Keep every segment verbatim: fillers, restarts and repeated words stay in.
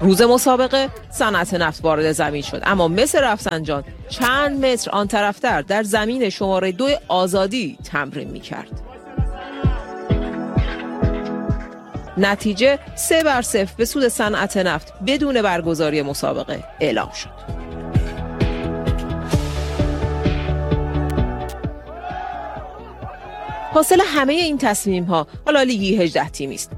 روز مسابقه صنعت نفت وارد زمین شد، اما مس رفسنجان چند متر آن طرفتر در زمین شماره دو آزادی تمرین می‌کرد. نتیجه سه بر صفر به سود صنعت نفت بدون برگزاری مسابقه اعلام شد. حاصل همه این تصمیم‌ها حالا لیگی هجده تیمی است.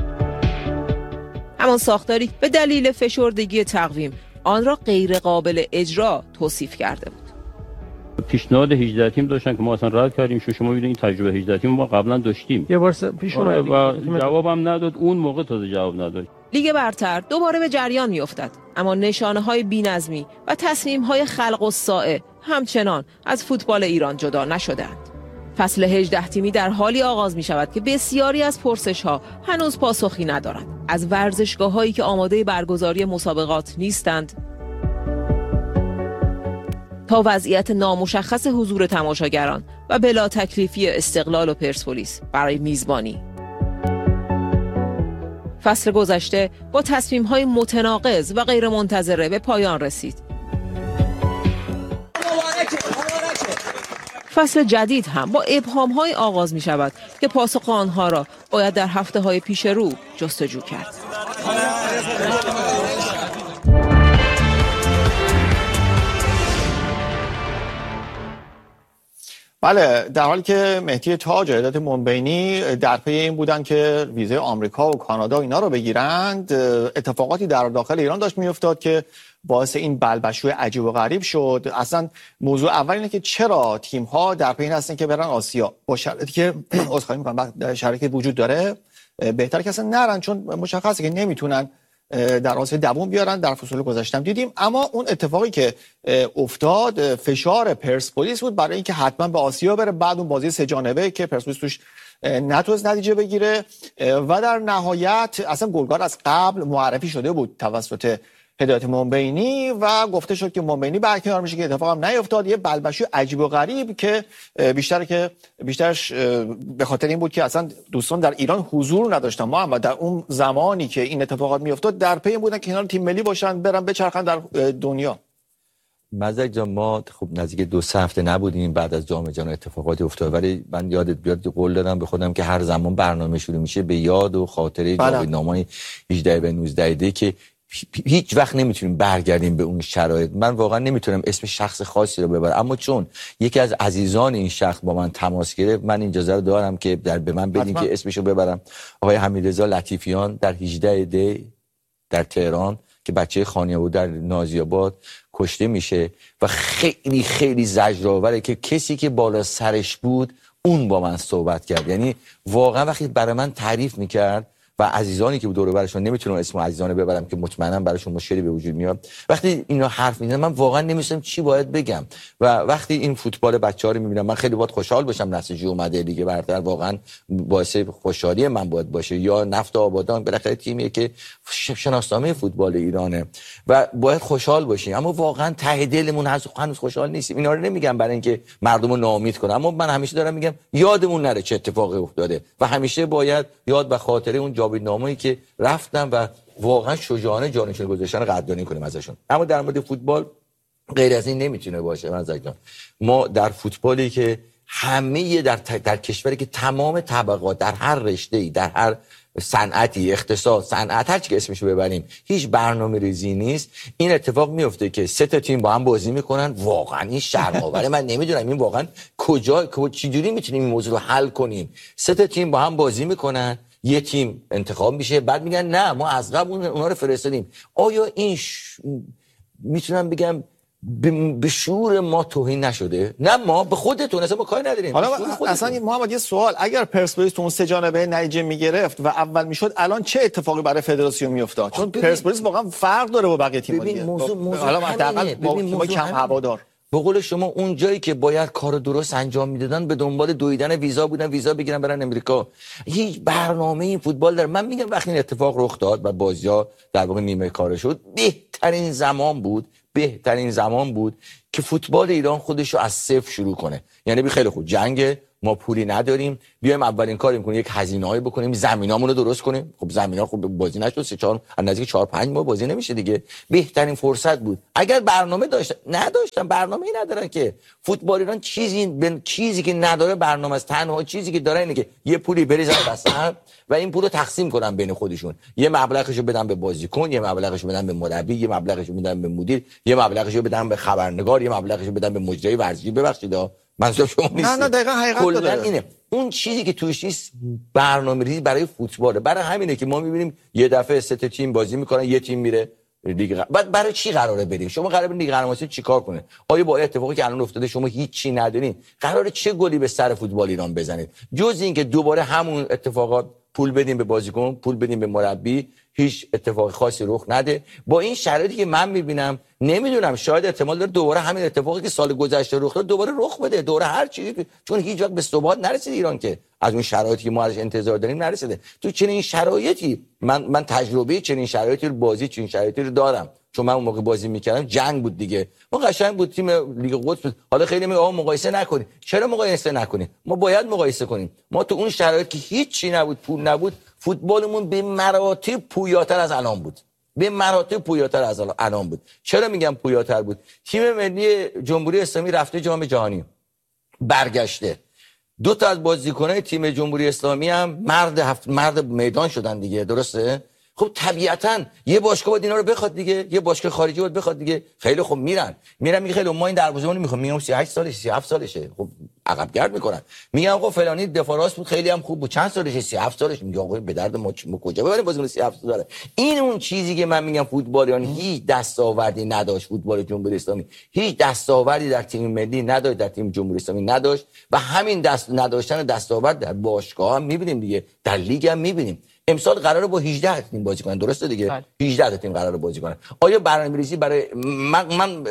همان ساختاری به دلیل فشردگی تقویم آن را غیر قابل اجرا توصیف کرده بود. پیشنهاد هجده تیم داشتن که ما اصلا رد کردیم. شما می‌دونید این تجربه هجده تیم ما قبلا داشتیم. یه بار پیش اومد و جوابم نداد. اون موقع تازه جواب نداد. لیگ برتر دوباره به جریان می‌افتد، اما نشانه‌های بی‌نظمی و تصمیم‌های خلق الساعه همچنان از فوتبال ایران جدا نشده‌اند. فصل هجده تیمی در حالی آغاز می شود که بسیاری از پرسش ها هنوز پاسخی ندارند. از ورزشگاه هایی که آماده برگزاری مسابقات نیستند تا وضعیت نامشخص حضور تماشاگران و بلا تکلیفی استقلال و پرسپولیس برای میزبانی. فصل گذشته با تصمیم های متناقض و غیر منتظره به پایان رسید. فصل جدید هم با ابهام‌های آغاز می شود که پاسخ آنها را باید در هفته‌های پیش رو جستجو کرد. بله، در حالی که مهدی تاج و عدت منبینی در پی این بودن که ویزای آمریکا و کانادا اینا رو بگیرند، اتفاقاتی در داخل ایران داشت میافتاد که باعث این بلبشوی عجیب و غریب شد. اصلا موضوع اول اینه که چرا تیم‌ها در پی این هستن که برن آسیا، با شرایطی که عذرخواهی می‌کنم در شرایطی وجود داره بهتره که اصلا نرن، چون مشخصه که نمیتونن در آسیا دوام بیارن. در فصول گذشتم دیدیم. اما اون اتفاقی که افتاد فشار پرسپولیس بود برای اینکه حتما به آسیا بره، بعد اون بازی سه جانبه که پرسپولیس توش نتونست نتیجه بگیره و در نهایت اصلا گلگار از قبل معرفی شده بود توسط هدایت منبینی و گفته شد که منبینی برکنار میشه، که اتفاق هم نیفتاد. یه بلبشوی عجیب و غریب که بیشتر که بیشترش به خاطر این بود که اصلا دوستان در ایران حضور نداشتن. ما هم در اون زمانی که این اتفاقات میافتاد در پی این بودن که کنار تیم ملی باشن، برن بچرخن در دنیا. مزدک جان، ما خب نزدیک دو سه هفته نبودیم بعد از جام جهانی اتفاقاتی افتاد، ولی من یادت بیاد قول دادم به خودم که هر زمان برنامه شروع میشه به یاد و خاطره جاویدنامه‌های هجده و نوزده دی که هیچ وقت نمیتونیم برگردیم به اون شرایط. من واقعا نمیتونم اسم شخص خاصی رو ببرم، اما چون یکی از عزیزان این شخص با من تماس گرفت، من این اجازه رو دارم که در به من بدین که اسمشو ببرم. آقای حمیدرضا لطیفیان در هجده دی در تهران که بچه خانیه بود در نازی‌آباد کشته میشه و خیلی خیلی زجرآوره که کسی که بالا سرش بود اون با من صحبت کرد. یعنی واقعا وقتی برای من تعریف میکرد و عزیزانی که دور و برشون، نمیتونم اسم عزیزانه ببرم که مطمئنم براشون مشکلی به وجود میاد، وقتی اینا حرف میزنن من واقعا نمیدونم چی باید بگم. و وقتی این فوتبال بچه‌ها رو میبینم من خیلی باید خوشحال باشم نساجی اومده لیگ برتر، واقعا باعث خوشحالی من باید باشه. یا نفت آبادان بالاخره تیمیه که شناسنامه فوتبال ایرانه و باید خوشحال باشیم، اما واقعا ته دلمون هنوز خوشحال نیستیم. اینا رو نمیگم برای اینکه مردم رو ناامید کنم، اما من همیشه دارم میگم یادمون نره چه اتفاقی افتاده و همیشه باید یاد و خاطره اون جاویدنامه‌ای که رفتن و واقعا شجاعانه جانشون گذاشتن قدردانی کنیم ازشون. اما در مورد فوتبال غیر از این نمیتونه باشه. من جان، ما در فوتبالی که همه در در کشوری که تمام طبقات در هر رشته‌ای، در هر صنعتی، اقتصاد، صنعت، هر چی که اسمشو ببریم، هیچ برنامه ریزی نیست. این اتفاق میفته که سه تا تیم با هم بازی میکنن. واقعا این شرم‌آوره. من نمیدونم این واقعا کجا چجوری میتونیم این موضوع رو حل کنیم. سه تا تیم با هم بازی میکنن، یه تیم انتخاب میشه، بعد میگن نه ما از قبل اونها رو فرستادیم. آیا این ش... میتونم بگم به شعور ما توهین نشده؟ نه، ما به خودتون اصلا ما کاری نداریم. حالا اصلا محمد یه سوال، اگر پرسپولیس تو اون سه جانبه نتیجه میگرفت و اول میشد، الان چه اتفاقی برای فدراسیون میافتاد؟ چون پرسپولیس واقعا فرق داره با بقیه تیم‌ها. ببین موضوع موضوع حالا حداقل با کم هوادار، به قول شما اون جایی که باید کار درست انجام میدادن به دنبال دویدن ویزا بودن، ویزا بگیرن برن امریکا. هیچ برنامه این فوتبال داره. من میگم وقتی این اتفاق رخ داد و بازی‌ها در واقع نیمه کاره شد، بهترین زمان بود بهترین زمان بود که فوتبال ایران خودش رو از صفر شروع کنه. یعنی خیلی خوب جنگ ما پولی نداریم، بیایم اولین کاری میکنیم یک هزینه‌ای بکنیم، زمینامونو درست کنیم. خب زمینا خب بازی نشد، سه چهار از نزدیک چهار پنج ماه بازی نمیشه دیگه. بهترین فرصت بود. اگر برنامه داشت نداشتن، برنامه‌ای ندارن که فوتبال ایران چیزی به چیزی که نداره برنامه است. تنها چیزی که داره اینه که یه پولی بریزن وسط و این پولو تقسیم کنن بین خودشون. یه مبلغشو بدن به بازیکن، یه مبلغشو بدن به مربی، یه مبلغشو بدن به مدیر، یه مبلغشو بدن به خبرنگار، یه مبلغشو بدن به مجری ورزشی. ببخشید منظور شما نیست. نه نه دقیقاً حقیقت داره. اینه اون چیزی که توش نیست برنامه‌ریزی برای فوتباله. برای همینه که ما می‌بینیم یه دفعه سه تا تیم بازی میکنن، یه تیم میره لیگ غ... بعد برای چی قراره بریم؟ شما قراره برید لیگ قهرمانی چیکار کنه؟ آیا با اتفاقی که الان افتاده شما هیچ چی ندارین؟ قراره چه گلی به سر فوتبال ایران بزنید؟ جز اینکه دوباره همون اتفاقات، پول بدیم به بازیکن، پول بدیم به مربی، هیچ اتفاق خاصی رخ نده. با این شرایطی که من میبینم، نمیدونم شاید احتمال داره دوباره همین اتفاقی که سال گذشته رخ داد دوباره رخ بده، دوباره هر چیزی، چون هیچ وقت به ثبات نرسید ایران که از اون شرایطی که ما ازش انتظار داریم نرسیده. تو چنین شرایطی من من تجربه چنین شرایطی رو بازی چنین شرایطی رو دارم، چون من اون موقع بازی میکردم جنگ بود دیگه. ما قشنگ بود تیم لیگ قدس بود. حالا خیلی میگه آقا مقایسه نکنید. چرا مقایسه نکنید؟ ما باید مقایسه کنیم. ما تو اون شرایط که هیچی نبود، پول نبود، فوتبالمون به مراتب پویاتر از الان بود. به مراتب پویاتر از الان بود. چرا میگم پویاتر بود؟ تیم ملی جمهوری اسلامی رفته جام جهانی، برگشته. دو تا از بازیکن‌های تیم جمهوری اسلامی هم مرد هفت مرد میدان شدن دیگه، درسته؟ خب طبیعتاً یه باشگاه باید اینا رو بخواد دیگه، یه باشگاه خارجی باید بخواد دیگه. خیلی خب میرن میرن میگه خیلی ما این دروازه‌بان میخوام، میگم سی و هشت سالشه، سی و هفت سالشه، خب عقب گرد میکنن. میگم آقا فلانی دفاع راست بود خیلی هم خوب بود، چند سالشه؟ سی و هفت سالشه. میگه آقا به درد ما, ما کجا ببریم بازیکن سی و هفت ساله؟ این اون چیزی که من میگم فوتبال ایران هیچ دستاوردی نداشت. فوتبال جمهوری اسلامی هیچ دستاوردی در تیم ملی نداشت، در تیم جمهوری اسلامی نداشت و همین دست نداشتن دستاورد در باشگاه هم میبینیم دیگه، در لیگ هم میبینیم. امسال قراره با هجده تیم بازی کنن، درسته دیگه؟ هجده تیم قراره بازی کنن. آیا برنامه‌ریزی برای من, من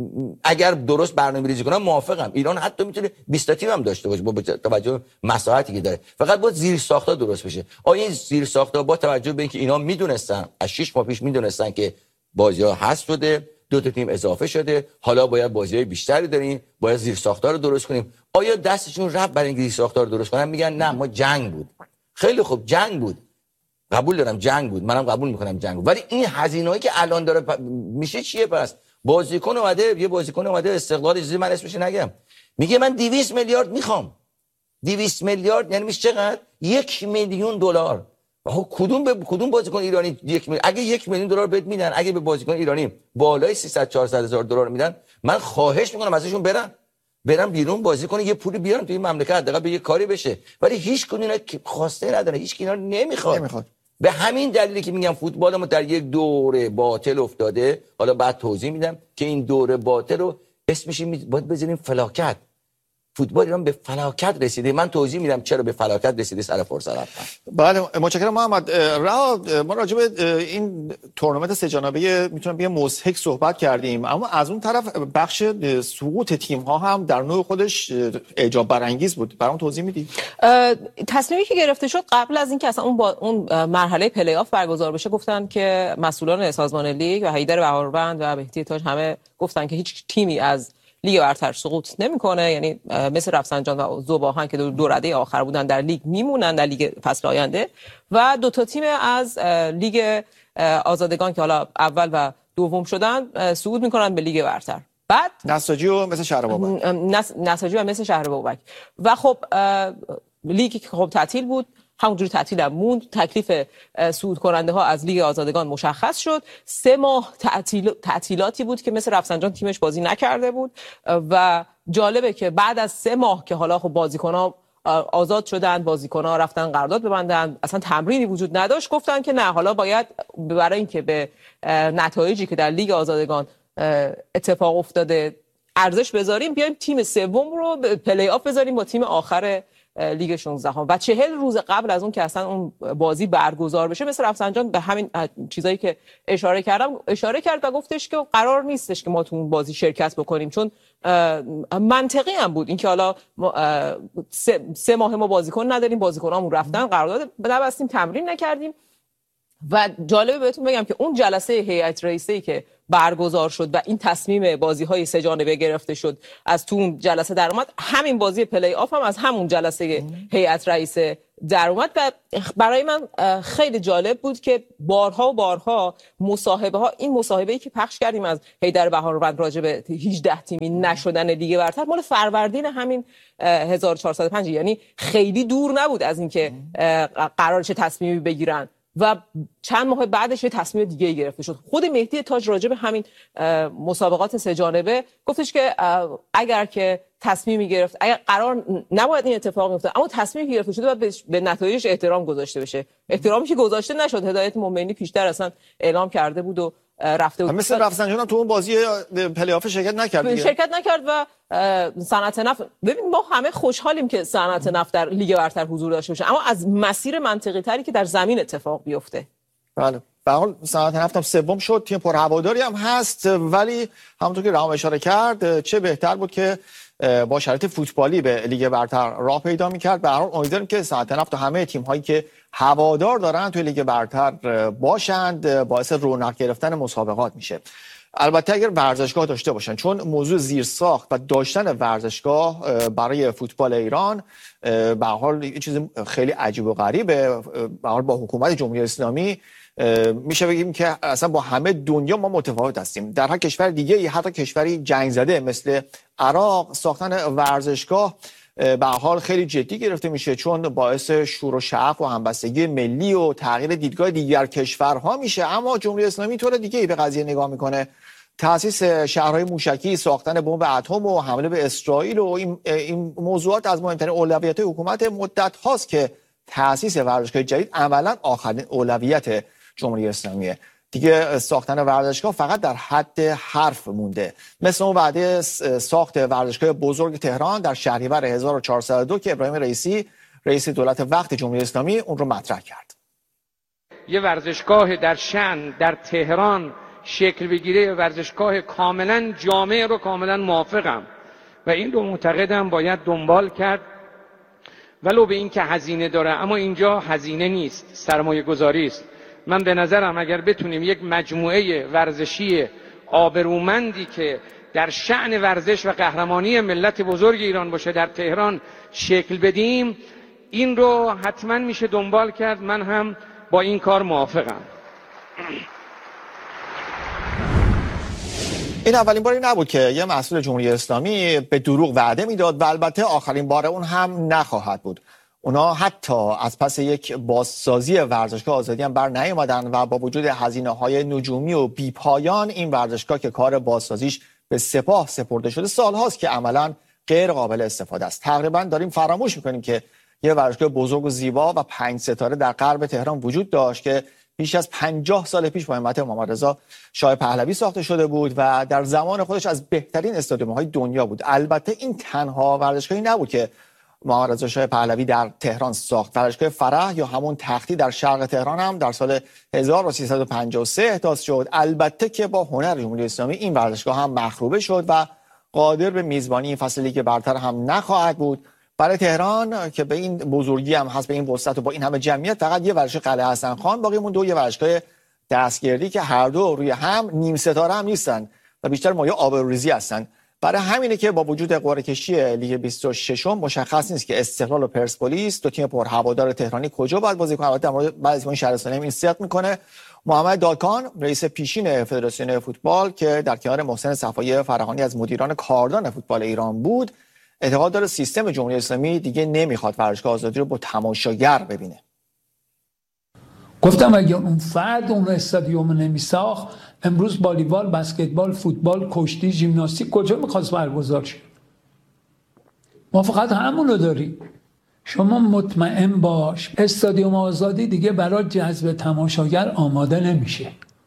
اگر درست برنامه‌ریزی کنم موافقم. ایران حتی میتونه بیست تیم هم داشته باشه با توجه مساحتی که داره، فقط با زیر ساخت‌ها درست بشه. آیا این زیر ساخت‌ها با توجه به اینکه اینا میدونستن از شش ماه پیش میدونستن که بازی‌ها حذف شده، دو تا تیم اضافه شده، حالا باید بازی‌های بیشتری داریم، باید زیر ساخت‌ها رو درست کنیم، آیا دستشون رفت برای اینکه زیر ساخت‌ها رو درست کنن؟ میگن نه ما جنگ بود. خیلی خوب جنگ بود، قبول دارم جنگ بود، منم قبول میکنم جنگ بود، ولی این هزینه‌ای که الان داره پ... میشه چیه؟ پس بازیکن اومده، یه بازیکن اومده استقلال اجازه من اسمش نگم، میگه من دویست میلیارد میخوام. دویست میلیارد یعنی میشه چقدر؟ یک میلیون دلار. آخه کدوم به کدوم بازیکن ایرانی یک میلیون؟ اگه یک میلیون دلار بهت میدن، اگه به بازیکن ایرانی بالای سیصد چهارصد هزار دلار میدن، من خواهش میکنم ازشون برن برن بیرون بازی کنه، یه پولی بیارن توی این مملکت حداقل به یه کاری بشه. ولی هیچ کدوم اینا خواسته نداره، هیچ کی اینا نمیخواد. نمیخواد. به همین دلیلی که میگم فوتبال ما در یک دوره باطل افتاده. حالا بعد توضیح میدم که این دوره باطل رو اسمش باید بذاریم فلاکت. فوتبال ایران به فلاکت رسیده. من توضیح میدم چرا به فلاکت رسیده سر فرصت رفتم. بله متشکرم محمد. رها ما راجع به این تورنمنت سه جانبه میتونم بگم مضحک صحبت کردیم، اما از اون طرف بخش سقوط تیم ها هم در نوع خودش اعجاب برانگیز بود. برام توضیح میدی؟ تصمیمی که گرفته شد قبل از اینکه اصلا اون با اون مرحله پلی آف برگزار بشه، گفتن که مسئولان سازمان لیگ و حیدر بهاروند و مهدی تاج همه گفتن که هیچ تیمی از لیگ برتر سقوط نمیکنه، یعنی مثل رفسنجان و ذوب‌آهن که دو رده آخر بودن در لیگ میمونن در لیگ فصل آینده، و دو تا تیم از لیگ آزادگان که حالا اول و دوم شدن صعود میکنن به لیگ برتر. بعد نساجی و مثل شهر بابک نس... نساجی و مثل شهر بابک و خب لیگی که خب تعطیل بود، همونجوری تعطیل هم موند. تکلیف صعود کننده ها از لیگ آزادگان مشخص شد. سه ماه تعطیل تعطیلاتی بود که مثل رفسنجان تیمش بازی نکرده بود و جالبه که بعد از سه ماه که حالا خب بازیکن ها آزاد شدن، بازیکن ها رفتن قرارداد ببندن، اصلا تمرینی وجود نداشت، گفتن که نه حالا باید برای اینکه به نتایجی که در لیگ آزادگان اتفاق افتاده ارزش بذاریم، بیایم تیم سوم رو به پلی آف بذاریم با تیم آخر لیگ شانزده ها. و چهل روز قبل از اون که اصلا اون بازی برگزار بشه، مثل رفسنجان به همین چیزایی که اشاره کردم اشاره کرد و گفتش که قرار نیستش که ما تو اون بازی شرکت بکنیم، چون منطقی هم بود اینکه حالا سه, سه ماه ما بازیکن نداریم، بازیکنامون رفتن قرارداد نبستیم، تمرین نکردیم. و جالبه بهتون بگم که اون جلسه هیئت رئیسه‌ای که برگزار شد و این تصمیم بازی‌های سه جانبه گرفته شد از تو اون جلسه در اومد، همین بازی پلی آف هم از همون جلسه هیئت رئیسه در اومد و برای من خیلی جالب بود که بارها و بارها مصاحبه ها، این مصاحبه‌ای که پخش کردیم از حیدر بهاروند راجع به هجده تیمی نشدن لیگ برتر مال فروردین همین هزار و چهارصد و پنج، یعنی خیلی دور نبود از اینکه قرار چه تصمیمی بگیرن و چند ماه بعدش یه تصمیم دیگه گرفته شد. خود مهدی تاج راجع به همین مسابقات سه جانبه گفتش که اگر که تصمیمی گرفت، اگر قرار نباید این اتفاق بیفته، اما تصمیمی گرفته شده باید به نتایجش احترام گذاشته بشه. احترامی که گذاشته نشد. هدایت مومنی پیشتر اصلا اعلام کرده بود و رفته بود. مثل رفسنجان هم تو اون بازی پلی آف شرکت نکرد دیگه. شرکت نکرد و صنعت نفت، ببین ما همه خوشحالیم که صنعت نفت در لیگ برتر حضور داشته باشه، اما از مسیر منطقی تری که در زمین اتفاق بیفته. بله. به هر حال صنعت نفت هم سوم شد، تیم پرهواداری هم هست، ولی همونطور که رام اشاره کرد چه بهتر بود که با شرایط فوتبالی به لیگ برتر راه پیدا می‌کرد. به هر حال امیدواریم که صنعت نفت و همه تیم‌هایی که هوادار دارن توی لیگ برتر باشند، باعث رونق گرفتن مسابقات میشه. البته اگر ورزشگاه داشته باشن، چون موضوع زیرساخت و داشتن ورزشگاه برای فوتبال ایران به هر حال یه چیز خیلی عجیب و غریبه. به هر حال با حکومت جمهوری اسلامی میشه بگیم که اصلا با همه دنیا ما متفاوت هستیم. در هر کشور دیگه، حتی کشوری جنگ زده مثل عراق، ساختن ورزشگاه به هر حال خیلی جدی گرفته میشه، چون باعث شور و شعف و همبستگی ملی و تغییر دیدگاه دیگر کشورها میشه. اما جمهوری اسلامی طور دیگه ای به قضیه نگاه میکنه. تأسیس شهرهای موشکی، ساختن بمب اتم و حمله به اسرائیل و این, این موضوعات از مهمترین اولویت حکومت مدت هاست که تأسیس ورزشگاه جدید عملاً آخرین اولویت جمهوری اسلامیه. دیگه ساختن ورزشگاه فقط در حد حرف مونده، مثل اون وعده ساخت ورزشگاه بزرگ تهران در شهریور هزار و چهارصد و دو که ابراهیم رئیسی رئیس دولت وقت جمهوری اسلامی اون رو مطرح کرد. یه ورزشگاه در شأن در تهران شکل بگیره، ورزشگاه کاملا جامع رو کاملا موافقم و این رو معتقدم باید دنبال کرد، ولو به این که هزینه داره، اما اینجا هزینه نیست، سرمایه گذاری است. من به نظرم اگر بتونیم یک مجموعه ورزشی آبرومندی که در شأن ورزش و قهرمانی ملت بزرگ ایران باشه در تهران شکل بدیم، این رو حتما میشه دنبال کرد. من هم با این کار موافقم. این اولین باری نبود که یه مسئول جمهوری اسلامی به دروغ وعده میداد و البته آخرین بار اون هم نخواهد بود. اونا حتی از پس یک بازسازی ورزشگاه آزادی هم بر نیامدن و با وجود هزینه‌های نجومی و بیپایان این ورزشگاه که کار بازسازیش به سپاه سپرده شده سالهاست که عملاً غیر قابل استفاده است. تقریباً داریم فراموش می‌کنیم که یه ورزشگاه بزرگ و زیبا و پنج ستاره در غرب تهران وجود داشت که بیش از پنجاه سال پیش با همت محمد رضا شاه پهلوی ساخته شده بود و در زمان خودش از بهترین استادیوم‌های دنیا بود. البته این تنها ورزشگاهی نبود که محمد رضا شاه پهلوی در تهران ساخت. ورزشگاه فرح یا همون تختی در شرق تهران هم در سال هزار و سیصد و پنجاه و سه احداث شد. البته که با هنر جمهوری اسلامی این ورزشگاه هم مخروبه شد و قادر به میزبانی این فصل لیگ برتر هم نخواهد بود. برای تهران که به این بزرگی هم هست، به این وسعت و با این همه جمعیت، فقط یه ورزشگاه قلعه حسن خان باقی مونده و یه ورزشگاه دستگردی که هر دو روی هم نیم ستاره هم نیستن و بیشتر مایه آبروریزی هستن. برای همینه که با وجود قرعه کشی لیگ بیست و شش مشخص نیست که استقلال و پرسپولیس دو تیم پرهوادار تهرانی کجا باید بازی کنن. البته در مورد بعضی از شهرستانی این صحبت میکنه. محمد داکان رئیس پیشین فدراسیون فوتبال که در کنار محسن صفایی فراهانی از مدیران کاردان فوتبال ایران بود، اعتقاد داره سیستم جمهوری اسلامی دیگه نمیخواد ورزشگاه آزادی رو با تماشاگر ببینه. گفتم اگه اون فرد اون استادیوم نمیساخت، امروز والیبال، بسکتبال، فوتبال، کشتی، ژیمناستیک کجا میخواست برگزار شه؟ ما فقط همونو داریم. شما مطمئن باش استادیوم آزادی دیگه برای جذب تماشاگر آماده نمیشه.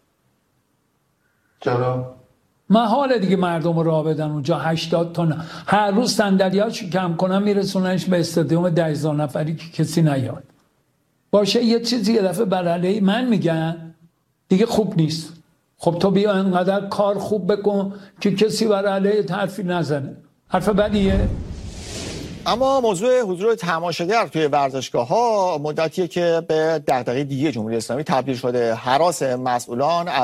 چرا؟ محاله دیگه مردم رو راه بدن اونجا. هشتاد تا نه. هر روز صندلیاشو کم کنن میرسوننش به استادیوم ده هزار نفری که کسی نیاد. باشه یه چیزی یه دفعه بر علیه من میگن دیگه خوب نیست. خب تو بیا انقدر کار خوب بکن که کسی بر علیه حرفی نزنه. حرف بدیه. اما موضوع حضور تماشاگر توی ورزشگاه‌ها مدتیه که به دغدغه دیگه جمهوری اسلامی تبدیل شده. هراس مسئولان از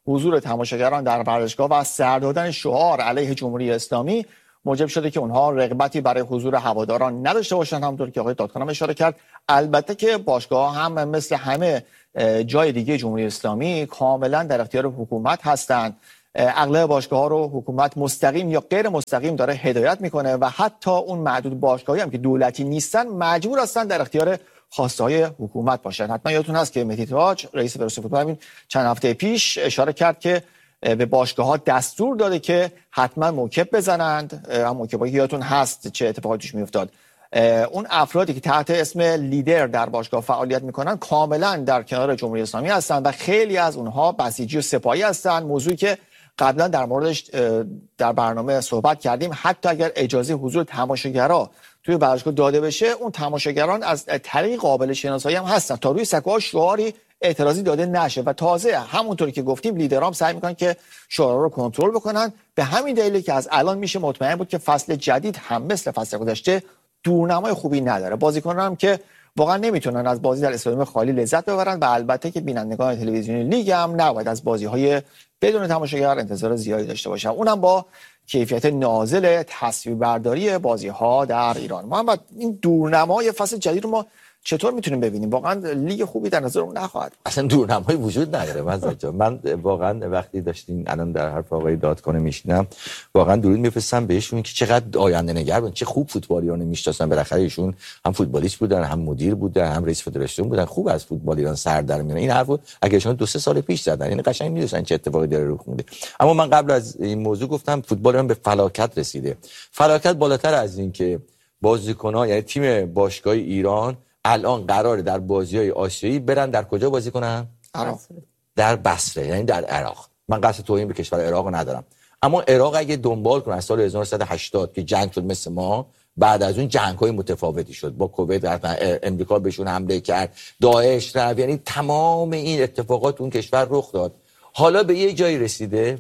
حضور تماشاگران در ورزشگاه و سر دادن شعار علیه جمهوری اسلامی موجب شده که اونها رغبتی برای حضور هواداران نداشته باشند. همونطور که آقای دادخان هم اشاره کرد، البته که باشگاه هم مثل همه جای دیگه جمهوری اسلامی کاملا در اختیار حکومت هستند. اغلب باشگاه‌ها رو حکومت مستقیم یا غیر مستقیم داره هدایت میکنه و حتی اون معدود باشگاهی هم که دولتی نیستن مجبور هستن در اختیار خواسته‌های حکومت باشن. حتما یادتون هست که مهدی تاج رئیس فدراسیون فوتبال همین چند هفته پیش اشاره کرد که به باشگاه‌ها دستور داده که حتما موکب بزنند. هم موکبایی یادتون هست چه اتفاقاتی توش میافتاد. اون افرادی که تحت اسم لیدر در باشگاه فعالیت میکنن کاملا در کنار جمهوری اسلامی هستن و خیلی از اونها بسیجی و سپاهی هستن، موضوعی که قبلا در موردش در برنامه صحبت کردیم. حتی اگر اجازه حضور تماشاگرها توی ورزشگاه داده بشه، اون تماشاگران از طریق قابل شناسایی هم هستن تا روی سکوها شعاری اعتراضی داده نشه و تازه همونطوری که گفتیم لیدرام سعی میکنن که شعارا رو کنترل بکنن. به همین دلیلی که از الان میشه مطمئن بود که فصل جدید هم مثل فصل گذشته دورنمای خوبی نداره. بازیکنان هم که واقعا نمیتونن از بازی در استادیوم خالی لذت ببرن و البته که بینندگان تلویزیونی لیگ هم نباید از بازی‌های بدون تماشاگر انتظار زیادی داشته باشن، اونم با کیفیت نازل تصویربرداری بازی‌ها در ایران. محمد، این دورنمای فصل جدید رو ما چطور میتونیم ببینیم؟ واقعا لیگ خوبی در نظرمون نخواهد. اصلا دورنمایی وجود نداره. من من واقعا وقتی داشتین الان در حرف آقای دادکنه میشینم، واقعا درود میفرستم بهشون که چقدر آینده نگر بودن، چه خوب فوتبالیان میشناسن. بالاخره ایشون هم فوتبالیست بودن، هم مدیر بودن، هم رئیس فدراسیون بودن، خوب از فوتبال ایران سر در میارن. این حرفو اگه شما دو سه سال پیش زدن، یعنی قشنگ میدونن چه اتفاقی داره رخ میده. اما من قبل از این موضوع گفتم فوتبال ایران به فلاکت رسیده. فلاکت بالاتر از این که بازیکن‌ها، یعنی تیم باشگاه ایران الان قراره در بازی‌های آسیایی برن در کجا بازی کنن؟ عراق. در بصره، یعنی در عراق. من قصد توهین به کشور عراق ندارم، اما عراق اگه دنبال کنه از سال هزار و نهصد و هشتاد که جنگ شد مثل ما، بعد از اون جنگ‌های متفاوتی شد، با کویت امریکا بهشون حمله کرد، داعش رفت، یعنی تمام این اتفاقات اون کشور رخ داد. حالا به یه جایی رسیده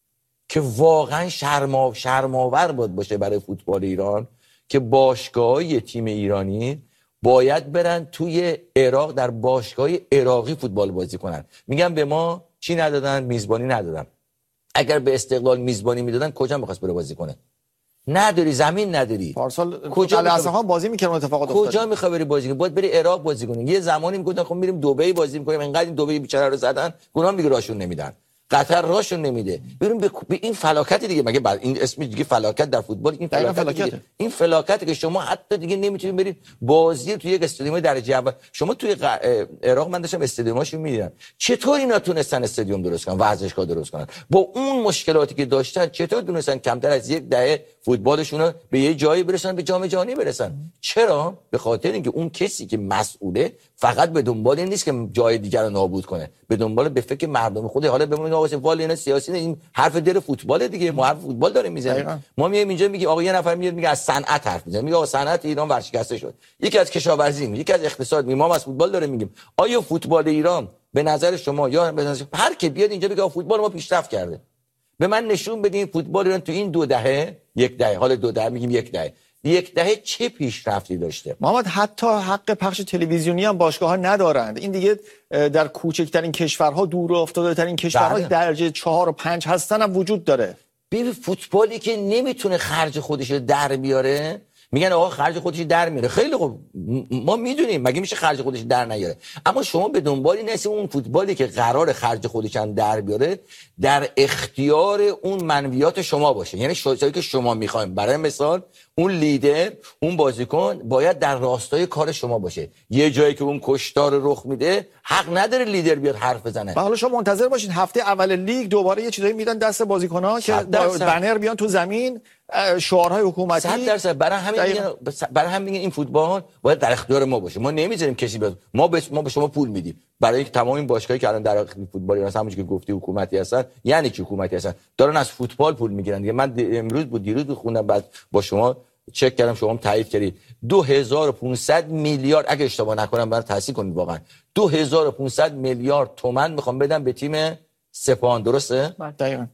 که واقعا شرما شرم‌آور بود باشه برای فوتبال ایران که باشگاه‌های تیم ایرانی باید برن توی عراق در باشگاه عراقی فوتبال بازی کنن. میگم به ما چی ندادن؟ میزبانی ندادن. اگر به استقلال میزبانی میدادن کجا می‌خواست بره بازی کنه؟ نداری، زمین نداری. پارسال کجا اصلا بازی می‌کردن اتفاقات افتاد. کجا می‌خوای بری بازی کنی؟ باید بری عراق بازی کنی. یه زمانی میگفتن خب میریم دبی بازی می‌کنیم، اینقدر این دبی بیچاره رو زدن، گناه میگه راشون نمیدن. قطر راشون نمیده. بریم به این فلاکت دیگه، مگه بعد این اسم دیگه فلاکت در فوتبال، این فلاکت, فلاکت. این فلاکتی که شما حتی دیگه نمیتونید برید بازی توی یک استادیوم درجه اول. شما توی عراق من داشتم استادیوماشو میدیدم، چطور اینا تونستن استادیوم درست کنن، ورزشگاه درست کنن، با اون مشکلاتی که داشتن چطور تونستن کمتر از یک دهه فوتبالشون رو به یه جایی برسونن، به جام جهانی برسن. چرا؟ به خاطر اینکه اون کسی که مسئوله فقط به دنبال این نیست که جای دیگر رو نابود کنه، به دنبال به فکر مردم خوده. حالا ببینید واسه فوتبال اینا سیاسی نه، این حرف در فوتبال دیگه، ما حرف فوتبال داریم میزنیم. ما میایم اینجا میگیم آقا یه نفر میاد میگه از صنعت حرف میزنه، میگه آقا صنعت ایران ورشکسته شد، یکی از کشاورزی، یکی از اقتصاد، میگیم ما از فوتبال داره میگیم. آیا فوتبال ایران به نظر شما یا به نظر هر کی بیاد اینجا بگه فوتبال ما پیشرفت کرده؟ به من نشون بدین فوتبال ایران تو این دو دهه، یک دهه، حالا دو دهه میگیم یک دهه، یک دهه چه پیشرفتی داشته؟ محمد، حتی حق پخش تلویزیونی هم باشگاه‌ها ندارند. این دیگه در کوچکترین کشورها، دور افتاده ترین کشورها درجه چهار و پنج هستن هم وجود داره. ببین فوتبالی که نمیتونه خرج خودش رو در بیاره، میگن آقا خرج خودش در میاره. خیلی خوب، ما میدونیم مگه میشه خرج خودش در نیاره، اما شما به دنبالی نیست اون فوتبالی که قرار خرج خودش هم در بیاره در اختیار اون منویات شما باشه. یعنی چیزایی که شما میخوایم، برای مثال اون لیدر، اون بازیکن باید در راستای کار شما باشه. یه جایی که اون کشتار رخ میده حق نداره لیدر بیاد حرف بزنه. حالا شما منتظر باشید هفته اول لیگ دوباره یه چیزایی میدن دست بازیکن‌ها که بنر بیان تو زمین، شعارهای حکومتی. صد درصد. برای همین میگن برای همین میگن این فوتبال باید در اختیار ما باشه. ما نمیذاریم کسی بیاد. ما به ما به شما پول میدیم برای اینکه تمام این باشگاهایی که الان در فوتبال ایران همونجوری که گفتی حکومتی هستن، یعنی چی حکومتی هستن؟ دارن از فوتبال پول میگیرن دیگه. من امروز بود دیروز بود خوندم، بعد با شما چک کردم، شما هم تایید کردید، دو هزار و پانصد میلیارد اگه اشتباه نکنم برای تصحیح کنید، واقعا دو هزار و پانصد میلیارد تومان میخوام بدم به تیم سپاهان، درسته؟ دقیقاً.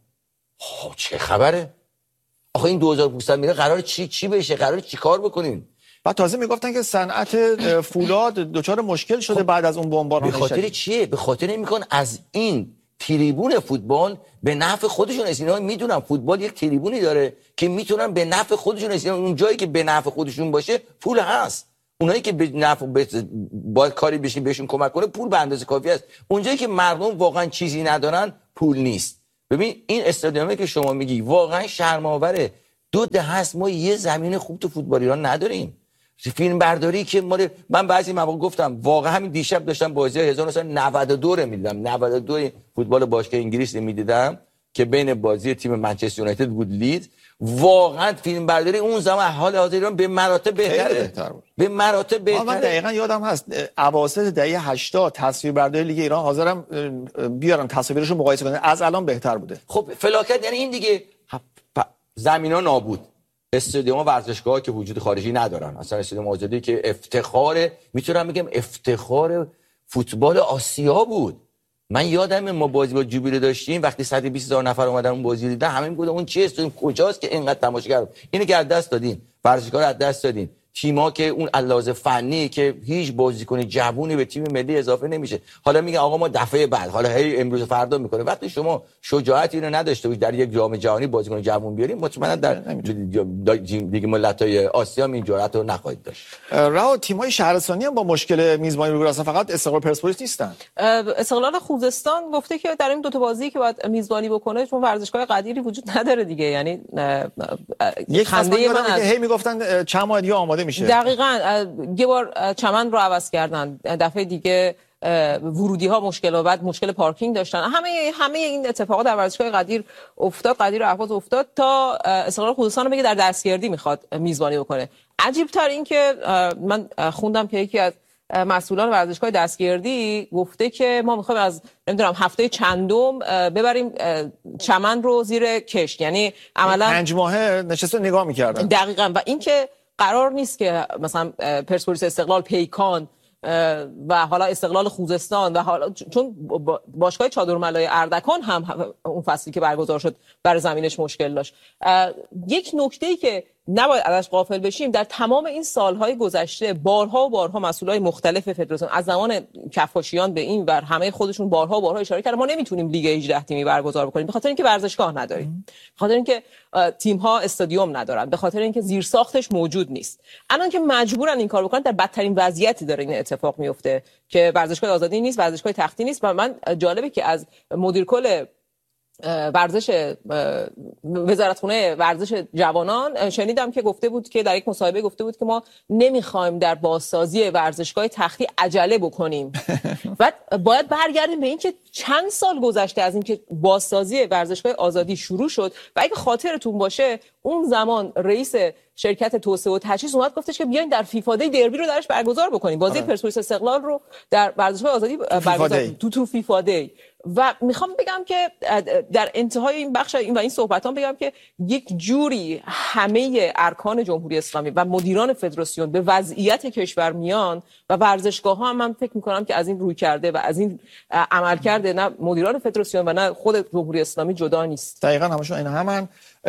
خب چه خبره؟ آخه این دو هزار و پانصد میلیارد قراره چی چی بشه؟ قراره چیکار بکنین؟ بعد تازه میگفتن که صنعت فولاد دچار مشکل شده. خب بعد از اون بمباران. به خاطر چیه؟ به خاطر میگن از این تریبون فوتبال به نفع خودشون است. اینا میدونن فوتبال یک تریبونی داره که میتونن به نفع خودشون است. اون جایی که به نفع خودشون باشه پول هست. اونایی که به نفع با کاری بشین بهشون کمک کنه پول به اندازه کافی است. اونجایی که مردم واقعا چیزی ندارن پول نیست. ببین این استادیومی که شما میگی واقعا شرم‌آوره. دو دهه است ما یه زمین خوب تو فوتبال ایران نداریم. فیلم برداری که ما من بعضی مواقع گفتم واقعا همین دیشب داشتم بازی هزار و نهصد و نود و دو رو میدیدم، نود و دو فوتبال باشگاه انگلیس رو میدیدم که بین بازی تیم منچستر یونایتد بود لید. واقعا فیلم برداری اون زمان حال حاضر ایران به مراتب بهتره، بهتر بود. به مراتب بهتره. من دقیقاً یادم هست اواسط دهه هشتاد تصویر برداری لیگ ایران حاضرم بیارم تصاویرشو مقایسه کنم، از الان بهتر بوده. خب فلاکت یعنی این دیگه، زمینا نابود، استادیوم ورزشگاه که وجود خارجی ندارن، اصلا استادیوم آزادی که افتخار، میتونم بگم افتخار فوتبال آسیا بود. من یادم ما بازی با جوبیلی داشتیم وقتی صد و بیست هزار نفر اومدن اون بازی دیدن، همه میگفتن اون چیه استادیوم کجاست که اینقدر تماشاگر. اینو که از دست دادین، ورزشگاه رو از دست دادین. تیم‌ها که اون علاوه فنی که هیچ بازیکن جوونی به تیم ملی اضافه نمیشه، حالا میگه آقا ما دفعه بعد، حالا هی امروز فردا میکنه. وقتی شما شجاعت اینو نداشته باشید در یک جام جهانی بازیکن جوون بیاریم، مطمئنا در دیگه ملت‌های آسیا این جرأت رو نخواهید داشت. راه تیم‌های شهرستانی هم با مشکل میزبانی روبرو هستن، فقط استقلال پرسپولیس نیستن. استقلال خوزستان گفته که در این دو تا بازی که باید میزبانی بکنه چون ورزشگاه قدیری وجود نداره دیگه، یعنی یک خنده من که هی میگفتن چند ماه دیگه آماده میشه. دقیقاً یه بار چمن رو عوض کردن، دفعه دیگه ورودی ها مشکل و بعد مشکل پارکینگ داشتن. همه همه این اتفاقات در ورزشگاه قدیر افتاد، قدیر اهواز افتاد تا استقلال خوزستان رو بگه در دستگردی میخواد میزبانی بکنه. عجیب تر این که من خوندم که یکی از مسئولان ورزشگاه دستگردی گفته که ما میخوایم از نمیدونم هفته چندم ببریم چمن رو زیر کشت، یعنی عملا پنج ماهه نشسته نگاه میکردن. دقیقاً. و این که قرار نیست که مثلا پرسپولیس، استقلال، پیکان و حالا استقلال خوزستان و حالا چون باشگاه چادرملای اردکان هم اون فصلی که برگزار شد برای زمینش مشکل داشت. یک نکته‌ای که نباید ازش غافل بشیم، در تمام این سالهای گذشته بارها و بارها مسئولای مختلف فدراسیون از زمان کفاشیان به این ور همه خودشون بارها و بارها اشاره کردن ما نمیتونیم لیگ هجده تیمی برگزار بکنیم به خاطر اینکه ورزشگاه نداریم، به خاطر اینکه تیم‌ها استادیوم ندارن، به خاطر اینکه زیرساختش موجود نیست. الان که مجبورن این کار بکنن در بدترین وضعیتی داره این اتفاق میفته که ورزشگاه آزادی نیست، ورزشگاه تختی نیست. و من جالبه که از مدیر کل ورزش وزارتخونه ورزش جوانان شنیدم که گفته بود که در یک مصاحبه گفته بود که ما نمیخوایم در بازسازی ورزشگاه تختی عجله بکنیم و باید برگردیم به این که چند سال گذشته از اینکه بازسازی ورزشگاه آزادی شروع شد. و اگه خاطرتون باشه اون زمان رئیس شرکت توسعه و تجهیز اومد گفتش که بیاین در فیفا دی دربی رو درش برگزار بکنیم، بازی پرسپولیس استقلال رو در ورزشگاه آزادی برگزار تو تو فیفا دی. و میخوام بگم که در انتهای این بخش این و این صحبتام بگم که یک جوری همه ارکان جمهوری اسلامی و مدیران فدراسیون به وضعیت کشور میان و ورزشگاه ها هم من فکر میکنم که از این روی کرده و از این عمل کرده نه مدیران فدراسیون و نه خود جمهوری اسلامی جدا نیست. دقیقاً همشون این همن.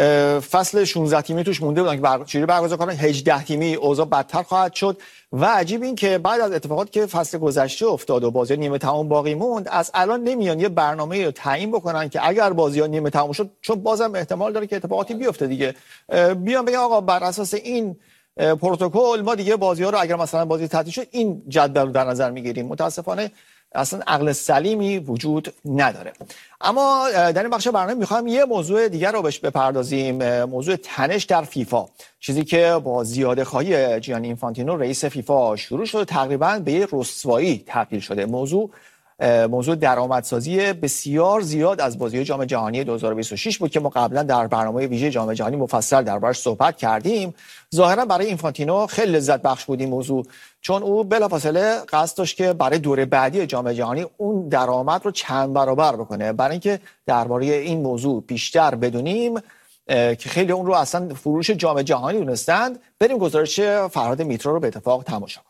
فصل شانزده تیمی توش مونده بودن که برگ... چجوری برگزار کنن. هجده تیمی اوضاع بدتر خواهد شد و عجیب این که بعد از اتفاقاتی که فصل گذشته افتاد و بازی نیمه تمام باقی موند، از الان نمیان یه برنامه رو تعیین بکنن که اگر بازی‌ها نیمه تمام شد، چون بازم احتمال داره که اتفاقاتی بیفته دیگه، بیان بگن آقا بر اساس این پروتکل ما دیگه بازی‌ها رو اگر مثلا بازی تعطیل شد این جدول رو در نظر میگیریم. متاسفانه اصلا عقل سلیمی وجود نداره. اما در این بخش برنامه میخوایم یه موضوع دیگر رو بهش بپردازیم، موضوع تنش در فیفا، چیزی که با زیاده خواهی جیانی اینفانتینو رئیس فیفا شروع شده تقریبا به یه رسوایی تبدیل شده. موضوع موضوع درآمدسازی بسیار زیاد از بازی جام جهانی دو هزار و بیست و شش بود که ما قبلا در برنامه ویژه جام جهانی مفصل دربارش صحبت کردیم. ظاهرا برای اینفانتینو خیلی لذت بخش بود این موضوع، چون او بلافاصله قصد داشت که برای دوره بعدی جام جهانی اون درآمد رو چند برابر بکنه. برای اینکه درباره این موضوع بیشتر بدونیم که خیلی اون رو اصلا فروش جام جهانی دونستند، بریم گزارش فرهاد میترا رو به اتفاق تماشا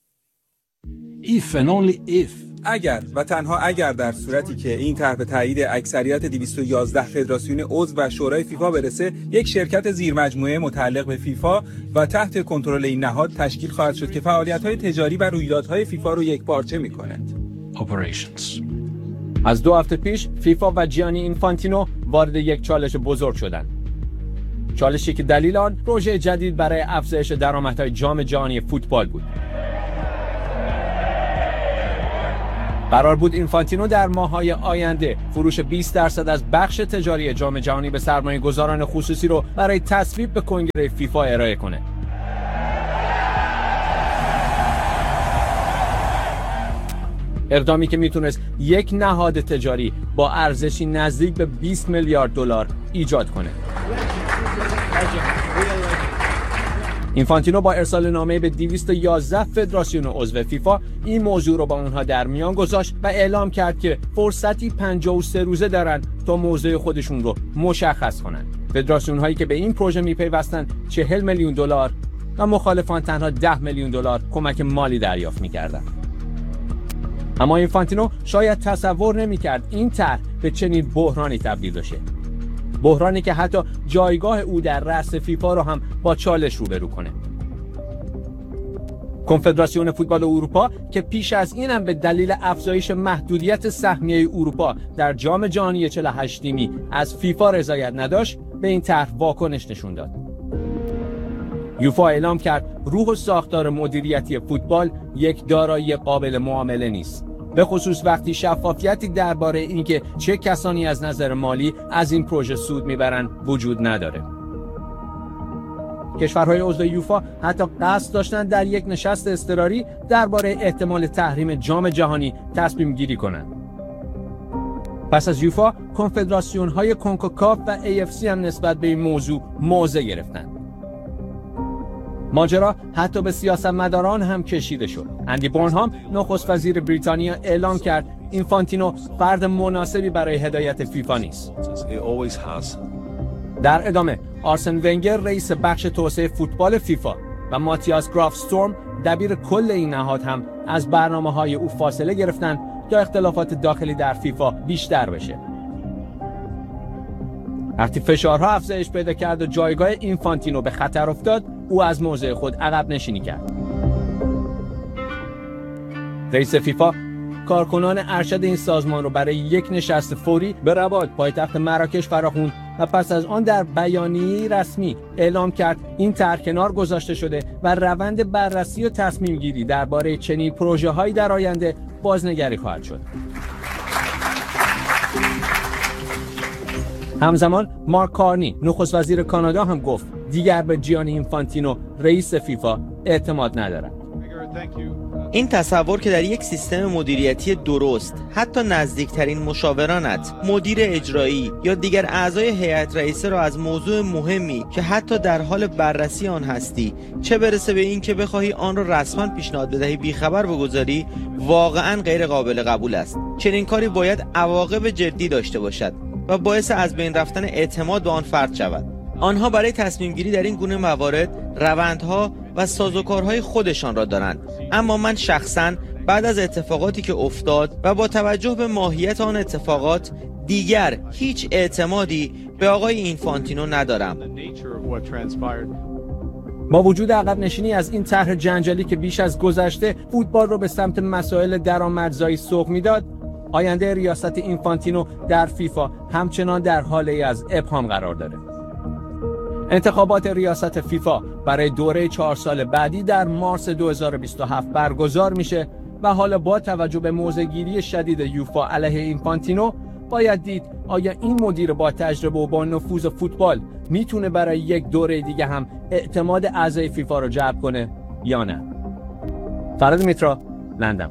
کنیم. If and only if اگر و تنها اگر در صورتی که این طرح به تایید اکثریت دویست و یازده فدراسیون عضو و شورای فیفا برسه، یک شرکت زیرمجموعه متعلق به فیفا و تحت کنترل این نهاد تشکیل خواهد شد که فعالیت‌های تجاری و رویدادهای فیفا رو یکپارچه می‌کند. Operations از دو هفته پیش فیفا و جیانی اینفانتینو وارد یک چالش بزرگ شدند. چالشی که دلیل آن پروژه جدید برای افزایش درآمدهای جام جهانی فوتبال بود. قرار بود اینفانتینو در ماه‌های آینده فروش بیست درصد از بخش تجاری جام جهانی به سرمایه‌گذاران خصوصی رو برای تصویب به کنگره فیفا ارائه کنه. اقدامی که میتونست یک نهاد تجاری با ارزشی نزدیک به بیست میلیارد دلار ایجاد کنه. اینفانتینو با ارسال نامه به دویست و یازده فدراسیون عضو فیفا این موضوع رو با اونها در میان گذاشت و اعلام کرد که فرصتی پنجاه و سه روزه دارن تا موضع خودشون رو مشخص کنن. فدراسیون هایی که به این پروژه میپیوستن چهل میلیون دلار و مخالفان تنها ده میلیون دلار کمک مالی دریافت میکردن. اما اینفانتینو شاید تصور نمیکرد این طرح به چنین بحرانی تبدیل بشه. بحرانی که حتی جایگاه او در رأس فیفا رو هم با چالش روبرو کنه. کنفدراسیون فوتبال اروپا که پیش از این هم به دلیل افزایش محدودیت سهمیه اروپا در جام جهانی چهل و هشت تیمی از فیفا رضایت نداشت، به این طرح واکنش نشون داد. یوفا اعلام کرد روح و ساختار مدیریتی فوتبال یک دارایی قابل معامله نیست، به خصوص وقتی شفافیتی درباره اینکه چه کسانی از نظر مالی از این پروژه سود میبرن وجود نداره. کشورهای عضو یوفا حتی قصد داشتن در یک نشست اضطراری درباره احتمال تحریم جام جهانی تصمیم گیری کنند. پس از یوفا، کنفدراسیون‌های کنکاکاف و ای اف سی هم نسبت به این موضوع موضع گرفتند. ماجرا حتی به سیاستمداران هم کشیده شد. اندی بورنهام نخست وزیر بریتانیا اعلام کرد اینفانتینو فرد مناسبی برای هدایت فیفا نیست. در ادامه آرسن ونگر رئیس بخش توسعه فوتبال فیفا و ماتیاس گراف استورم دبیر کل این نهاد هم از برنامه‌های او فاصله گرفتند تا اختلافات داخلی در فیفا بیشتر بشه. وقتی فشارها افزایش پیدا کرد و جایگاه اینفانتینو به خطر افتاد، او از موضع خود عقب نشینی کرد. رئیس فیفا کارکنان ارشد این سازمان رو برای یک نشست فوری به رباط پایتخت مراکش فراخوند و پس از آن در بیانیه رسمی اعلام کرد این طرح کنار گذاشته شده و روند بررسی و تصمیم گیری درباره چنین پروژه‌هایی در آینده بازنگری خواهد شد. همزمان مارک کارنی نخست وزیر کانادا هم گفت دیگر به جیانی اینفانتینو رئیس فیفا اعتماد ندارد. این تصور که در یک سیستم مدیریتی درست حتی نزدیکترین مشاورانت، مدیر اجرایی یا دیگر اعضای هیئت رئیسه را از موضوع مهمی که حتی در حال بررسی آن هستی، چه برسه به این که بخواهی آن را رسما پیشنهاد بدهی، بیخبر بگذاری، واقعا غیر قابل قبول است. چنین کاری باید عواقب جدی داشته باشد و باعث از بین رفتن اعتماد به آن فرد شود. آنها برای تصمیم گیری در این گونه موارد روندها و سازوکارهای خودشان را دارند، اما من شخصاً بعد از اتفاقاتی که افتاد و با توجه به ماهیت آن اتفاقات دیگر هیچ اعتمادی به آقای اینفانتینو ندارم. با وجود عقب نشینی از این طرح جنجالی که بیش از گذشته فوتبال رو به سمت مسائل درآمدزایی سوق میداد، آینده ریاست اینفانتینو در فیفا همچنان در حالی از ابهام قرار داره. انتخابات ریاست فیفا برای دوره چهار سال بعدی در مارس دو هزار و بیست و هفت برگزار میشه و حالا با توجه به موضع‌گیری شدید یوفا علیه اینفانتینو باید دید آیا این مدیر با تجربه و با نفوذ فوتبال میتونه برای یک دوره دیگه هم اعتماد اعضای فیفا رو جلب کنه یا نه. فراد میترا، لندن.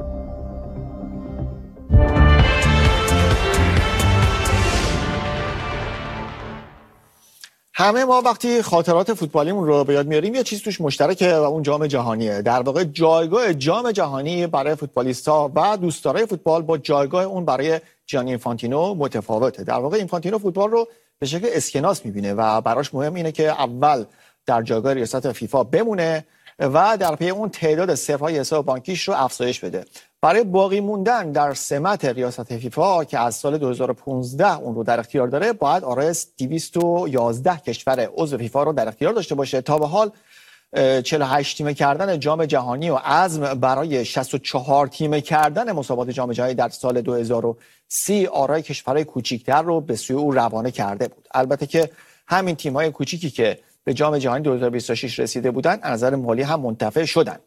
همه ما وقتی خاطرات فوتبالیمون رو به یاد میاریم یه چیز توش مشترکه و اون جام جهانیه. در واقع جایگاه جام جهانی برای فوتبالیست‌ها و دوستدارای فوتبال با جایگاه اون برای جیانی اینفانتینو متفاوته. در واقع اینفانتینو فوتبال رو به شکل اسکناس میبینه و براش مهم اینه که اول در جایگاه ریاست فیفا بمونه و در پی اون تعداد صفرهای حساب بانکیش رو افزایش بده. برای باقی موندن در سمت ریاست فیفا که از سال دو هزار و پانزده اون رو در اختیار داره، باید آرایس دویست و یازده کشور عضو فیفا رو در اختیار داشته باشه. تا به حال چهل و هشت تیمه کردن جام جهانی و عزم برای شصت و چهار تیمه کردن مسابقات جام جهانی در سال دو هزار و سی آرای کشورهای کوچیک‌تر رو به سوی او روانه کرده بود. البته که همین تیم‌های کوچیکی که به جام جهانی دو هزار و بیست و شش رسیده بودند از نظر مالی هم منتفع شدند.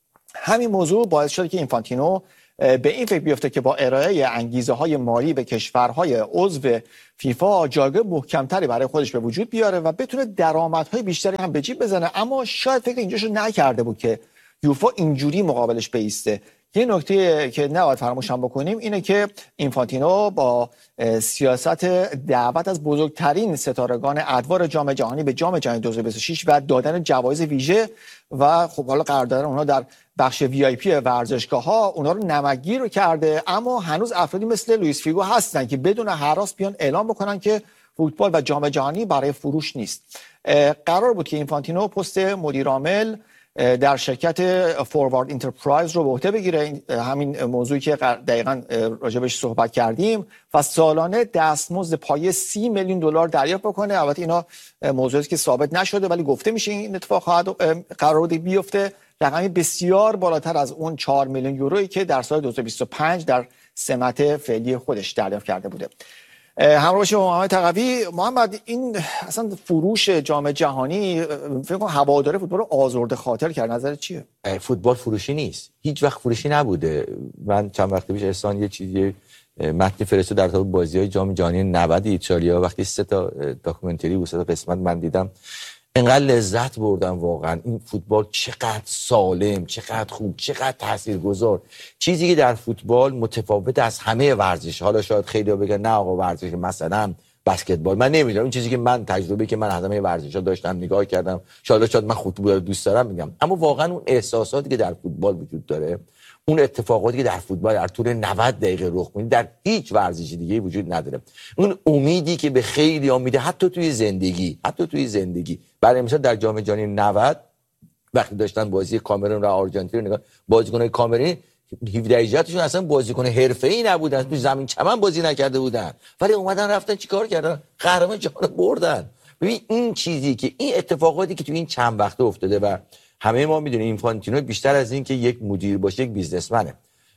همین موضوع باعث شد که اینفانتینو به این فکر بیفته که با ارائه انگیزه‌های مالی به کشورهای عضو فیفا جایگاه محکم‌تری برای خودش به وجود بیاره و بتونه درآمدهای بیشتری هم به جیب بزنه، اما شاید فکر اینجاشو نکرده بود که یوفا اینجوری مقابلش بایسته. یه نکته که نباید فراموش هم بکنیم اینه که اینفانتینو با سیاست دعوت از بزرگترین ستارگان ادوار جام جهانی به جام جهانی دو هزار و بیست و شش و دادن جوایز ویژه و خب حالا قرار دادن اونها در بخش وی آی پی ورزشگاه‌ها اونها رو نمکگیر کرده، اما هنوز افرادی مثل لوئیس فیگو هستن که بدون هراس بیان اعلام بکنن که فوتبال و جام جهانی برای فروش نیست. قرار بود که اینفانتینو پست مدیر عامل در شرکت فوروارد انترپرایز رو به عهده بگیره، همین موضوعی که دقیقاً راجبش صحبت کردیم، و سالانه دستمزد پایه سی میلیون دلار دریافت بکنه. البته اینا موضوعی که ثابت نشده ولی گفته میشه این اتفاق خواهد قرار بود بیفته. رقمی بسیار بالاتر از اون چهار میلیون یورویی که در سال دو هزار و بیست و پنج در سمت فعلی خودش دریافت کرده بوده. همراه باشیم با محمد تقوی. محمد، این اصلا فروش جام جهانی فکر کنم هواداره فوتبال رو آزرده خاطر کرد، نظر چیه؟ فوتبال فروشی نیست، هیچ وقت فروشی نبوده. من چند وقت پیش احسان یه چیزی متن فرستاد در مورد بازی‌های جام جهانی نود ایتالیا، وقتی سه تا داکیومنتری و سه تا قسمت من دیدم انقدر لذت بردم. واقعا این فوتبال چقدر سالم، چقدر خوب، چقدر تاثیرگذار. چیزی که در فوتبال متفاوت از همه ورزش، حالا شاید خیلی‌ها بگن نه آقا ورزش مثلا بسکتبال، من نمیدونم، این چیزی که من تجربه که من از همه ورزش‌ها داشتم نگاه کردم، شاید شاید من فوتبال رو دوست دارم میگم، اما واقعا اون احساساتی که در فوتبال وجود داره، اون اتفاقاتی که در فوتبال در طول نود دقیقه رخ میده در هیچ ورزشی دیگه وجود نداره. اون امیدی که به خیلی‌ها میده، حتی توی زندگی، حتی توی زندگی. برای مثال در جام جهانی نود وقتی داشتن بازی کامرون و آرژانتین نگاه، بازیکن‌های کامرون هفده هجده تاشون اصلا بازیکن حرفه‌ای نبودن، تو زمین چمن بازی نکرده بودن، ولی اومدن رفتن چیکار کردن؟ قهرمان جهان بردن. ببین این چیزی که این اتفاقاتی که تو این چند وقته افتاده و همه ما میدونیم اینفانتینو بیشتر از این که یک مدیر باشه یک بیزنسمنه.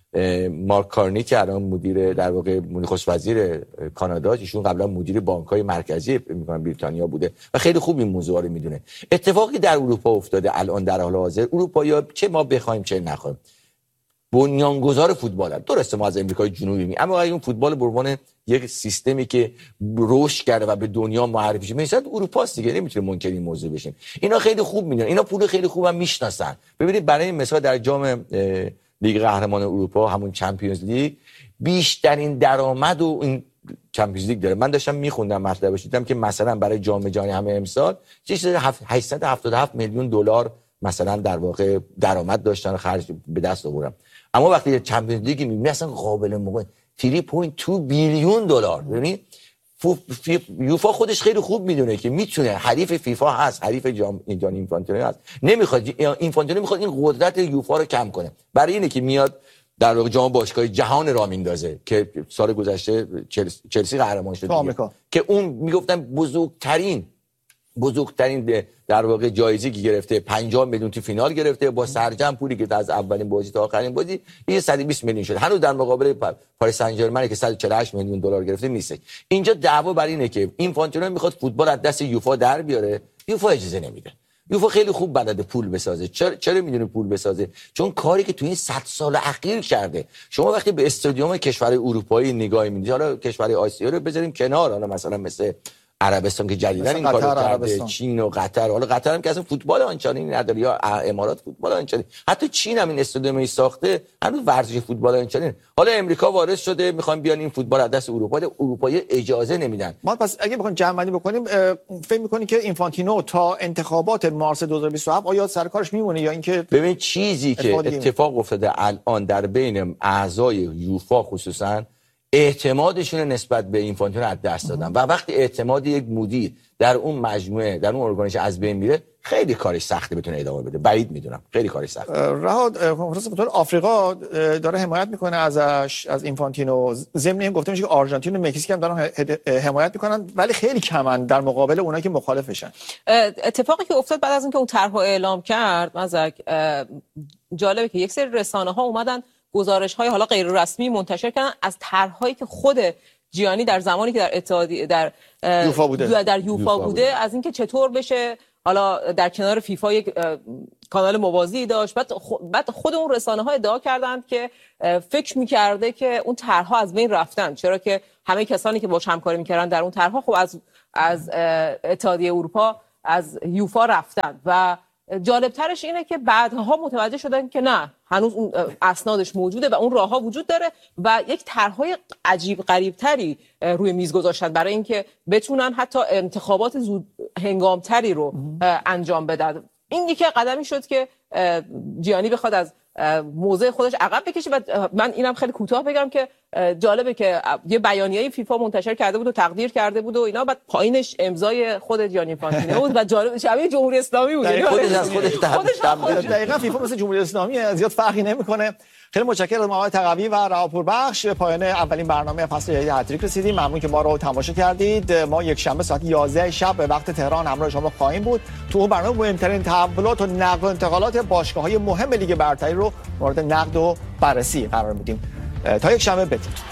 مارک کارنی که الان مدیر در واقع نخست وزیر کانادا، ایشون قبلا مدیر بانک‌های مرکزی میگم بریتانیا بوده و خیلی خوب این موضوع رو میدونه. اتفاقی در اروپا افتاده الان در حال حاضر، اروپایی‌ها چه ما بخوایم چه نخوایم بنیانگذار فوتبال هست. درسته ما از امریکای جنوبی می، اما اگه اون فوتبال به عنوان یک سیستمی که رشد کرده و به دنیا معرفی شه، مثلا اروپا است دیگه، نمیتونه منکر این موضوع بشیم. اینا خیلی خوب میدونن، اینا پول خیلی خوبم میشناسن. ببینید برای مثال در جام لیگ قهرمان اروپا، همون چمپیونز لیگ، بیشترین درآمد و این چمپیونز لیگ داره. من داشتم میخوندم مطلبش، دیدم که مثلا برای جام جهانی همه امسال چیزی هشتصد و هفتاد و هفت میلیون دلار مثلا در واقع درآمد داشتن و خرج به دست آوردن. اما وقتی چمپیونز لیگ میبینی اصلا قابل مقایسه سه و دو بیلیون دلار. ببینید یوفا خودش خیلی خوب میدونه که میتونه، حریف فیفا هست، حریف جام جهانی اینفانتینو هست، نمیخواد اینفانتینو میخواد این قدرت یوفا رو کم کنه. برای اینه که میاد در واقع جام باشگاه جهان را میندازه که سال گذشته چلسی قهرمان شد که اون میگفتن بزرگترین بزرگترین در واقع جایزه که گرفته، پنجاه میلیون تو فینال گرفته، با سرجم پولی که از اولین بازی تا آخرین بازی یه صد و بیست میلیون شد. هنوز در مقابل پاریس سن ژرمن که صد و چهل و هشت میلیون دلار گرفته نیست. اینجا دعوا بر اینه که اینفانتینو میخواد فوتبال از دست یوفا در بیاره، یوفا اجازه نمیده. یوفا خیلی خوب بلده پول بسازه. چرا چرا میدونه پول بسازه؟ چون کاری که تو این صد سال اخیر کرده. شما وقتی به استادیوم کشور اروپایی نگاه می‌کنید، حالا کشور آسیا رو بذاریم کنار، حالا مثلا مثل عربستان که جدیدن این کارو کرده، چین و قطر، حالا قطر هم که اصلا فوتبال آنچنانی نداره، یا امارات فوتبال آنچنانی، حتی چین هم این استادیومی ساخته، هنوز ورزش فوتبال آنچنانی. حالا امریکا وارد شده میخوان بیان این فوتبال از دست اروپا، اروپایی اجازه نمیدن. ما پس اگه بخوایم جمع بندی بکنیم، فکر می‌کنی که اینفانتینو تا انتخابات مارس دو هزار و بیست و هفت آیا سر کارش میمونه یا اینکه ببین چیزی که اتفاق افتاده الان در بین اعضای یوفا خصوصا اعتمادشون نسبت به اینفانتینو از دست دادن و وقتی اعتماد یک مدیر در اون مجموعه در اون ارگانیسم از بین میره، خیلی کارش سخته بتونه ادامه بده. بعید میدونم، خیلی کارش سخته. رهاد، کنفرانس فوتبال آفریقا داره حمایت میکنه ازش، از اینفانتینو. ضمن این گفته میشه که آرژانتین و مکزیک هم دارن حمایت میکنن، ولی خیلی کمن در مقابل اونایی که مخالفشن. اتفاقی که افتاد بعد از اینکه اون طرحو اعلام کرد، مزک جالبه که یک سری رسانه‌ها اومدن گزارش‌های حالا غیر رسمی منتشر کردن از طرح‌هایی که خود جیانی در زمانی که در اتحادیه در یوفا بوده در یوفا, یوفا بوده, بوده از اینکه چطور بشه حالا در کنار فیفا یک کانال موازی داشت. بعد بعد خود اون رسانه‌ها ادعا کردند که فکر می‌کرده که اون طرح‌ها از بین رفتن، چرا که همه کسانی که باهاش همکاری می‌کردن در اون طرح‌ها خب از از اتحادیه اروپا از یوفا رفتن. و جالبترش اینه که بعدها متوجه شدن که نه، هنوز اون اسنادش موجوده و اون راهها وجود داره و یک طرح‌های عجیب غریبتری روی میز گذاشتن برای اینکه بتونن حتی انتخابات زود هنگامتری رو انجام بدن. این یکی قدمی شد که جیانی بخواد از موضع خودش عقب بکشه. و من اینم خیلی کوتاه بگم که جالبه که یه بیانیه فیفا منتشر کرده بود و تقدیر کرده بود و اینا، بعد پایینش امضای خود جیانی اینفانتینو بود و جالب شبیه جمهوری اسلامی بود. خودش از خودش دقیقاً فیفا مثل جمهوری اسلامی زیاد فرقی نمیکنه. خیلی متشکرم از آقای تقوی و رهاپور بخش. به پایان اولین برنامه فصل جدید هتریک رسیدیم. ممنون که ما رو تماشا کردید. ما یک شنبه ساعت یازده شب به وقت تهران همراه شما خواهیم بود. تو اون برنامه مهمترین تحولات و نقل و انتقالات باشگاه‌های مهم لیگ برتری رو مورد نقد و بررسی قرار میدیم. تا یک شنبه بدرود.